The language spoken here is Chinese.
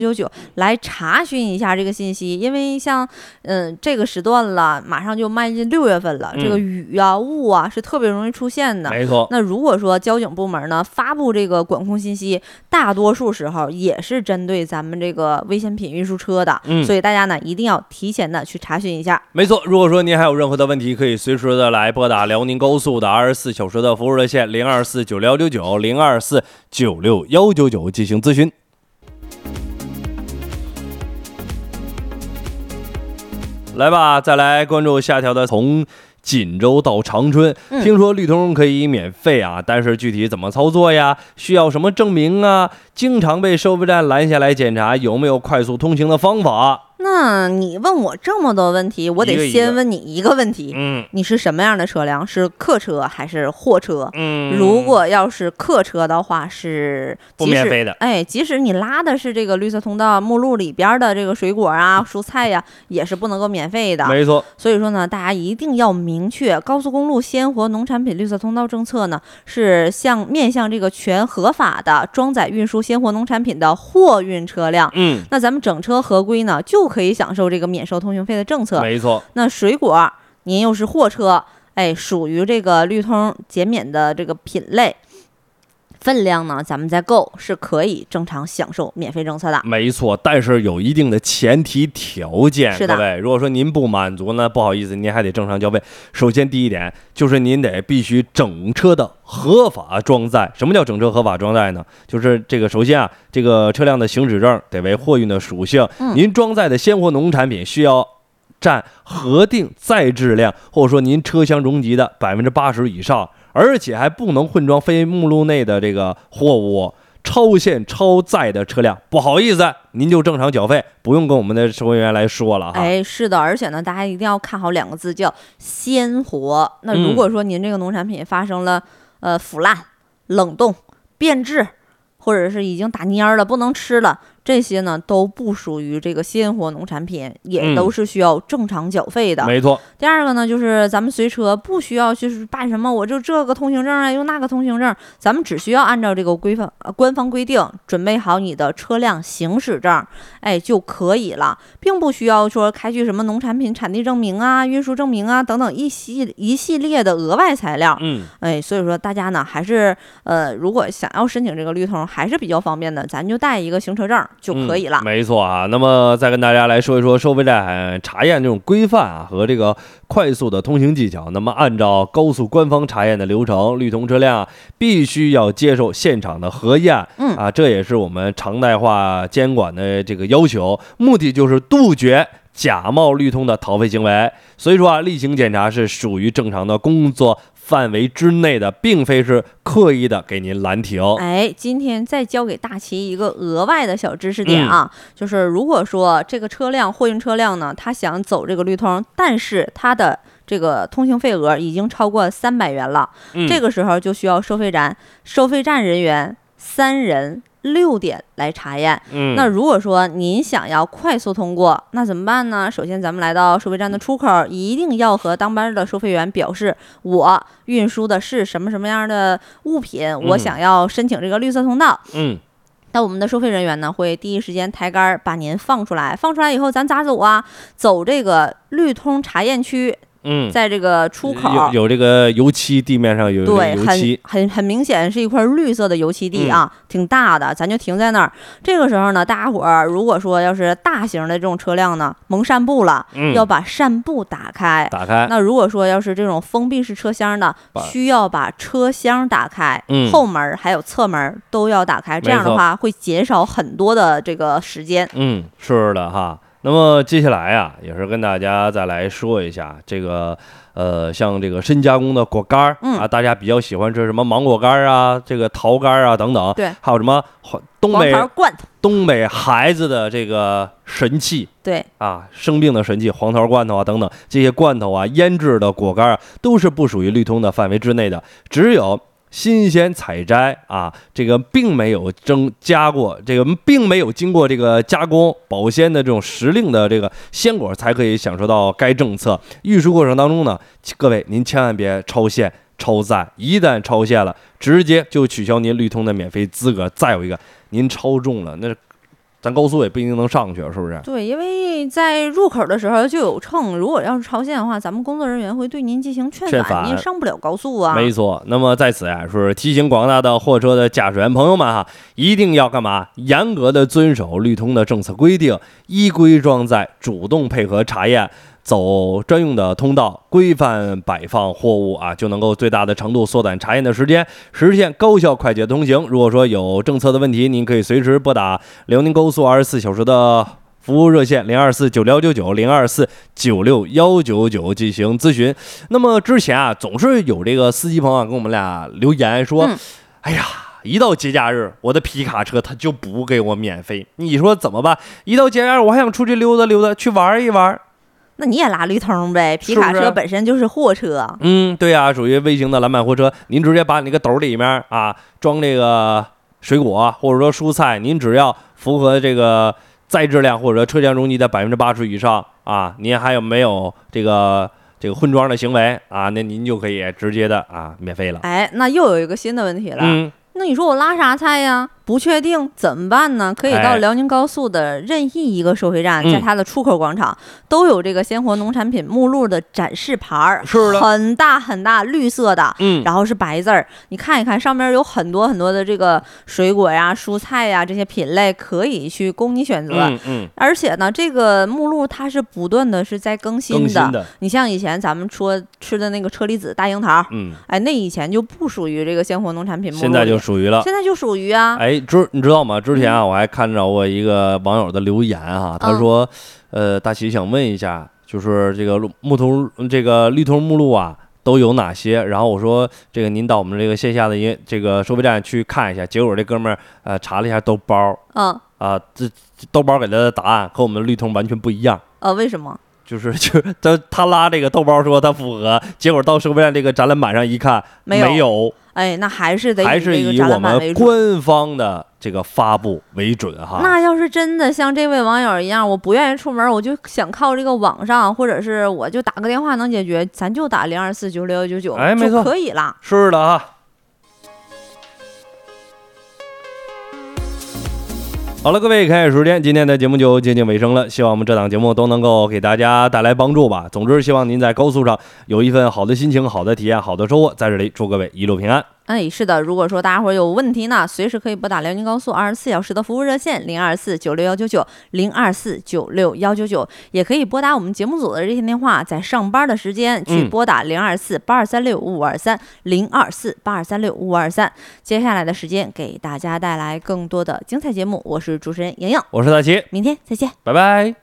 999来查询一下这个信息，因为像这个时段了，马上就迈进6月份了，这个雨啊雾啊是特别容易出现的。 没错。 那如果说交警部门呢发布这个管控信息，大多数时候也是针对咱们这个危险品运输车的，所以大家呢一定要提前的去查询一下。 没错，如果说您还有任何的问题，可以随时的来拨打辽宁高速的24小时的服务热线0249699024961999进行咨询。来吧，再来关注下条的从锦州到长春，听说绿通可以免费啊，但是具体怎么操作呀？需要什么证明啊？经常被收费站拦下来检查，有没有快速通行的方法？ 那你问我这么多问题，我得先问你一个问题，你是什么样的车辆？是客车还是货车？如果要是客车的话，是不免费的。 即使你拉的是这个绿色通道目录里边的这个水果啊、蔬菜呀，也是不能够免费的。 没错。 所以说呢，大家一定要明确，高速公路鲜活农产品绿色通道政策呢，是面向这个全合法的装载运输鲜活农产品的货运车辆。那咱们整车合规呢，就可以享受这个免收通行费的政策。 没错。 那水果您又是货车，属于这个绿通减免的这个品类，分量呢咱们再够，是可以正常享受免费政策的。 没错，但是有一定的前提条件。 是的。 各位，如果说您不满足呢，不好意思，您还得正常交费。首先第一点就是您得必须整车的合法装载。什么叫整车合法装载呢？就是这个首先啊，这个车辆的行驶证得为货运的属性，您装载的鲜活农产品需要占核定载质量，或者说您车厢容积的80%以上，而且还不能混装非目录内的这个货物。超限超载的车辆，不好意思，您就正常缴费，不用跟我们的收费员来说了哈。 是的，而且呢，大家一定要看好2个字，叫鲜活。那如果说您这个农产品发生了腐烂、冷冻、变质，或者是已经打蔫了不能吃了，这些呢都不属于这个鲜活农产品，也都是需要正常缴费的。 没错。 第二个呢，就是咱们随车不需要去办什么，我就这个通行证啊，用那个通行证，咱们只需要按照这个官方规定准备好你的车辆行驶证，就可以了，并不需要说开具什么农产品产地证明啊、运输证明啊等等一系列的额外材料。所以说大家呢还是如果想要申请这个绿通，还是比较方便的，咱就带一个行车证就可以了。 没错啊。那么再跟大家来说一说收费站查验这种规范啊和这个快速的通行技巧。那么按照高速官方查验的流程，绿通车辆必须要接受现场的核验这也是我们常态化监管的这个要求，目的就是杜绝假冒绿通的逃费行为。所以说例行检查是属于正常的工作范围之内的，并非是刻意的给您拦停。 今天再教给大齐一个额外的小知识点啊，就是如果说这个货运车辆呢，他想走这个绿通，但是他的这个通行费额已经超过300元了，这个时候就需要收费站人员3人6点来查验。那如果说您想要快速通过，那怎么办呢？首先咱们来到收费站的出口，一定要和当班的收费员表示我运输的是什么什么样的物品，我想要申请这个绿色通道。那我们的收费人员呢会第一时间抬杆把您放出来以后咱咋走啊？走这个绿通查验区，在这个出口有这个油漆，地面上有对油漆， 很明显是一块绿色的油漆地啊，挺大的，咱就停在那儿。这个时候呢，大家伙儿如果说要是大型的这种车辆呢，蒙扇布了，要把扇布打开。那如果说要是这种封闭式车厢的，需要把车厢打开，后门还有侧门都要打开，这样的话会减少很多的这个时间。 是的哈。那么接下来啊，也是跟大家再来说一下这个像这个深加工的果干大家比较喜欢吃什么芒果干啊、这个桃干啊等等， 对， 还有什么东北孩子的这个神器， 对生病的神器黄桃罐头啊等等，这些罐头啊、腌制的果干都是不属于绿通的范围之内的，只有新鲜采摘这个并没有加过，这个并没有经过这个加工保鲜的这种时令的这个鲜果才可以享受到该政策。运输过程当中呢，各位您千万别超限超载，一旦超限了，直接就取消您绿通的免费资格。再有一个，您超重了，那咱高速也不一定能上去，是不是？ 对，因为在入口的时候就有秤，如果要是超限的话，咱们工作人员会对您进行劝返，您上不了高速啊。 没错。那么在此呀，是提醒广大的货车的驾驶员朋友们哈，一定要干嘛？严格的遵守律通的政策规定，依规装载，主动配合查验。走专用的通道，规范摆放货物啊，就能够最大的程度缩短查验的时间，实现高效快捷的通行。如果说有政策的问题，您可以随时拨打辽宁高速24小时的服务热线024969902496199进行咨询。那么之前啊，总是有这个司机朋友跟我们俩留言说，哎呀，一到节假日，我的皮卡车他就不给我免费，你说怎么办？一到节假日，我还想出去溜达溜达，去玩一玩。 那你也拉绿通呗，皮卡车本身就是货车。 对啊，属于微型的蓝版货车，您直接把你那个斗里面啊装这个水果或者说蔬菜，您只要符合这个载质量或者车辆容积的80%以上啊，您还有没有这个混装的行为啊？那您就可以直接的啊免费了。 哎，那又有一个新的问题了。那你说我拉啥菜呀？不确定怎么办呢？可以到辽宁高速的任意一个收费站，在它的出口广场都有这个鲜活农产品目录的展示牌， 是的， 很大很大，绿色的，然后是白字儿，你看一看，上面有很多很多的这个水果呀、蔬菜呀这些品类可以去供你选择。而且呢，这个目录它是不断的是在更新的。你像以前咱们说吃的那个车厘子、大樱桃，哎，那以前就不属于这个鲜活农产品目录， 现在就属于了， 现在就属于啊。 哎，你知道吗？之前啊，我还看着过一个网友的留言哈，他说，大齐想问一下，就是这个绿通目录啊都有哪些？然后我说，这个您到我们这个线下的这个收费站去看一下。结果这哥们儿查了一下豆包，这豆包给他的答案和我们的绿通完全不一样。 为什么？ 就是他拉这个豆包说他符合，结果到收费站这个展览板上一看没有。 哎，那还是得以我们官方的这个发布为准哈。 那要是真的像这位网友一样，我不愿意出门，我就想靠这个网上，或者是我就打个电话能解决，咱就打0249699， 哎，没错， 就可以了。 是的哈。好了，各位，看看时间，今天的节目就接近尾声了。希望我们这档节目都能够给大家带来帮助吧。总之，希望您在高速上有一份好的心情、好的体验、好的收获。在这里，祝各位一路平安。 哎，是的，如果说大家伙有问题呢，随时可以拨打辽宁高速24小时的服务热线0249699，0249699，也可以拨打我们节目组的热线电话，在上班的时间去拨打02482365523，02482365523。接下来的时间给大家带来更多的精彩节目，我是主持人莹莹， 我是大齐， 明天再见， 拜拜。